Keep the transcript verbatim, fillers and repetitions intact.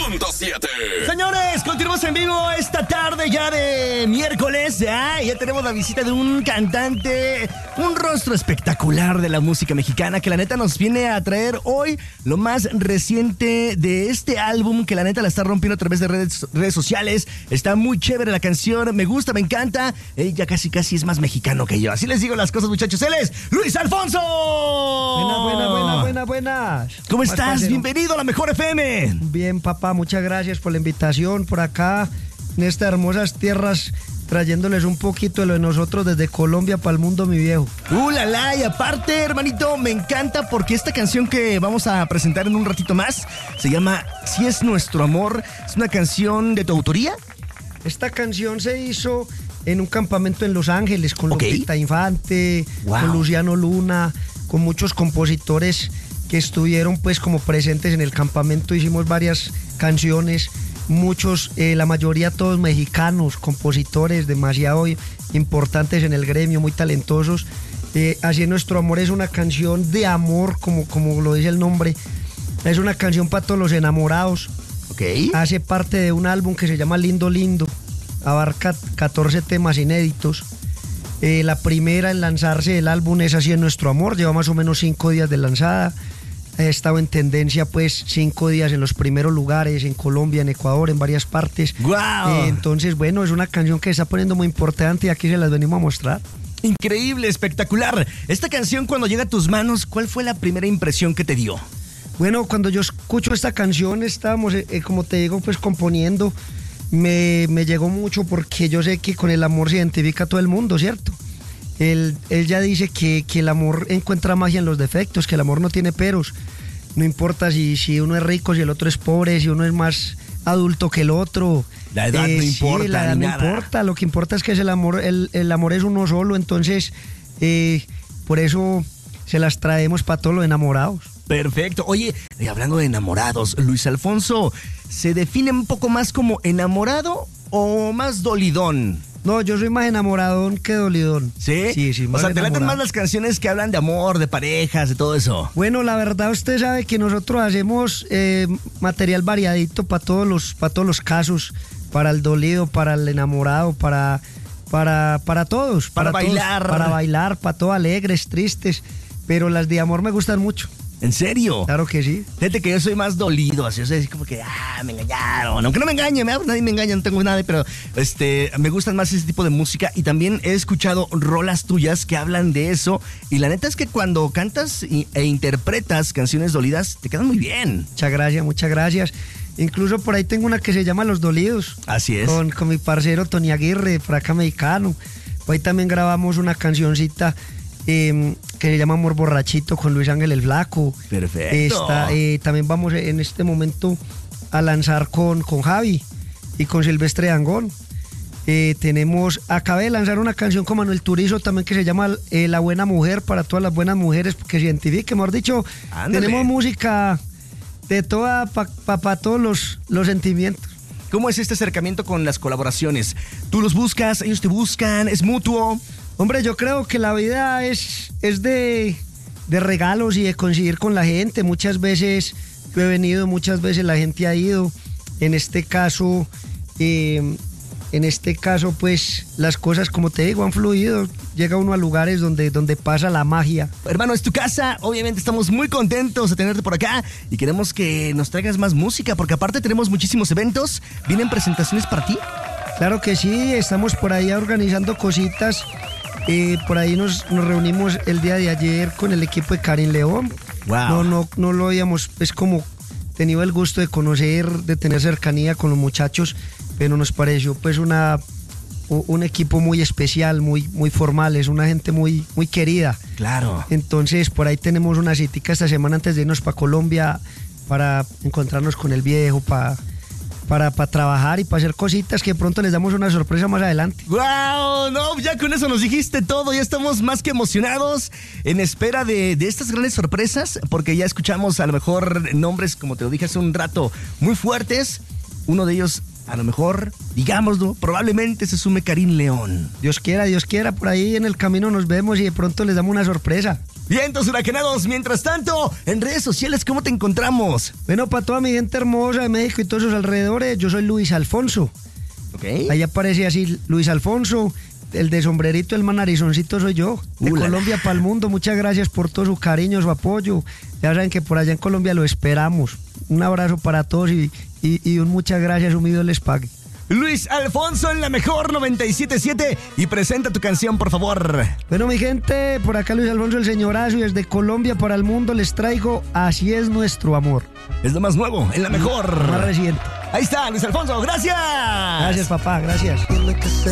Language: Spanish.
punto siete. Señores, continuamos en vivo esta tarde ya de miércoles. Ya, ya tenemos la visita de un cantante, un rostro espectacular de la música mexicana que la neta nos viene a traer hoy lo más reciente de este álbum que la neta la está rompiendo a través de redes, redes sociales. Está muy chévere la canción, me gusta, me encanta. Ella casi casi es más mexicano que yo. Así les digo las cosas, muchachos. Él es Luis Alfonso. Buenas, buenas, buenas, buenas, buenas. ¿Cómo estás? Bienvenido a la Mejor F M. Bien, papá, muchas gracias por la invitación por acá, en estas hermosas tierras, trayéndoles un poquito de lo de nosotros desde Colombia para el mundo, mi viejo. ¡Uh, la, la! Y aparte, hermanito, me encanta porque esta canción que vamos a presentar en un ratito más se llama Si es nuestro amor. ¿Es una canción de tu autoría? Esta canción se hizo en un campamento en Los Ángeles con Ok. Lupita Infante, Wow. con Luciano Luna, con muchos compositores que estuvieron pues como presentes en el campamento. Hicimos varias canciones, muchos, eh, la mayoría todos mexicanos, compositores demasiado importantes en el gremio, muy talentosos. Eh, Así es nuestro amor, es una canción de amor, como, como lo dice el nombre. Es una canción para todos los enamorados. Ok. Hace parte de un álbum que se llama Lindo Lindo. Abarca catorce temas inéditos. Eh, la primera en lanzarse del álbum es Así es nuestro amor. Lleva más o menos cinco días de lanzada. Ha estado en tendencia pues cinco días en los primeros lugares, en Colombia, en Ecuador, en varias partes. ¡Guau! Eh, entonces, bueno, es una canción que se está poniendo muy importante y aquí se las venimos a mostrar. Increíble, espectacular. Esta canción cuando llega a tus manos, ¿cuál fue la primera impresión que te dio? Bueno, cuando yo escucho esta canción, estábamos, eh, eh, como te digo, pues componiendo. Me, me llegó mucho porque yo sé que con el amor se identifica todo el mundo, ¿cierto? Él, él ya dice que, que el amor encuentra magia en los defectos, que el amor no tiene peros. No importa si, si uno es rico, si el otro es pobre, si uno es más adulto que el otro. La edad no sí, importa, la edad ni no nada. importa. Lo que importa es que es el amor, el, el amor es uno solo. Entonces, eh, por eso se las traemos para todos los enamorados. Perfecto. Oye, y hablando de enamorados, Luis Alfonso, ¿se define un poco más como enamorado o más dolidón? No, yo soy más enamoradón que dolidón. ¿Sí? Sí, sí, O más sea, ¿te laten enamorado. más las canciones que hablan de amor, de parejas, de todo eso? Bueno, la verdad usted sabe que nosotros hacemos eh, material variadito para todos los para todos los casos, para el dolido, para el enamorado, para para para todos, Para todos, bailar. para bailar, para todo alegres, tristes, pero las de amor me gustan mucho. ¿En serio? Claro que sí. Fíjate que yo soy más dolido, así, o sea, es como que, ah, me engañaron. Aunque no me engañen, me- nadie me engaña, no tengo nada, pero este, me gustan más ese tipo de música y también he escuchado rolas tuyas que hablan de eso. Y la neta es que cuando cantas y- e interpretas canciones dolidas, te quedan muy bien. Muchas gracias, muchas gracias. Incluso por ahí tengo una que se llama Los Dolidos. Así es. Con, con mi parcero Tony Aguirre, por acá mexicano. Por ahí también grabamos una cancioncita eh, que se llama Amor Borrachito con Luis Ángel el Flaco. Perfecto. Esta, eh, también vamos en este momento a lanzar con, con Javi y con Silvestre Dangond. Eh, tenemos, acabé de lanzar una canción con Manuel Turizo también que se llama eh, La Buena Mujer, para todas las buenas mujeres que se identifiquen. Mejor dicho, Ándale. tenemos música de toda, para pa, pa todos los, los sentimientos. ¿Cómo es este acercamiento con las colaboraciones? ¿Tú los buscas, ellos te buscan, es mutuo? Hombre, yo creo que la vida es, es de, de regalos y de coincidir con la gente. Muchas veces yo he venido, muchas veces la gente ha ido. En este caso, eh, en este caso, pues las cosas, como te digo, han fluido. Llega uno a lugares donde, donde pasa la magia. Hermano, es tu casa, obviamente estamos muy contentos de tenerte por acá y queremos que nos traigas más música porque aparte tenemos muchísimos eventos, vienen presentaciones para ti. Claro que sí, estamos por ahí organizando cositas. Eh, por ahí nos, nos reunimos el día de ayer con el equipo de Karin León. Wow. No, no, no lo habíamos pues como tenido el gusto de conocer, de tener cercanía con los muchachos, pero nos pareció pues una un equipo muy especial, muy, muy formal, es una gente muy, muy querida. Claro. Entonces por ahí tenemos una citica esta semana antes de irnos para Colombia para encontrarnos con el viejo, para para, para trabajar y para hacer cositas que de pronto les damos una sorpresa más adelante. ¡Wow! No, ya con eso nos dijiste todo. Ya estamos más que emocionados en espera de, de estas grandes sorpresas, porque ya escuchamos a lo mejor nombres, como te lo dije hace un rato, muy fuertes. Uno de ellos, a lo mejor, digámoslo, probablemente se sume Karin León. Dios quiera, Dios quiera, por ahí en el camino nos vemos y de pronto les damos una sorpresa. Vientos huracanados. Mientras tanto, en redes sociales, ¿cómo te encontramos? Bueno, para toda mi gente hermosa de México y todos sus alrededores, yo soy Luis Alfonso. Ok. Ahí aparece así, Luis Alfonso. El de sombrerito, el manarizoncito soy yo. De Ula. Colombia para el mundo. Muchas gracias por todo su cariño, su apoyo. Ya saben que por allá en Colombia lo esperamos. Un abrazo para todos y, y, y un muchas gracias, un Dios les pague. Luis Alfonso en la mejor noventa y siete punto siete y presenta tu canción, por favor. Bueno, mi gente, por acá Luis Alfonso el señorazo y desde Colombia para el mundo les traigo Así es nuestro amor. Es lo más nuevo, en la mejor. Más reciente. Ahí está, Luis Alfonso, gracias. Gracias, papá, gracias.